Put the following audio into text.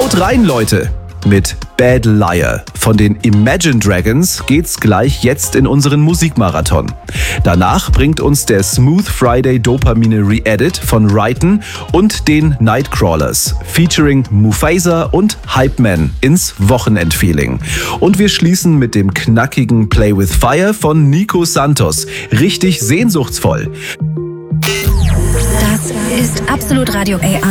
Haut rein, Leute! Mit Bad Liar von den Imagine Dragons geht's gleich jetzt in unseren Musikmarathon. Danach bringt uns der Smooth Friday Dopamine Re-Edit von Ryton und den Nightcrawlers featuring Mufasa und Hype Man ins Wochenendfeeling. Und wir schließen mit dem knackigen Play with Fire von Nico Santos. Richtig sehnsuchtsvoll. Das ist Absolut Radio AI.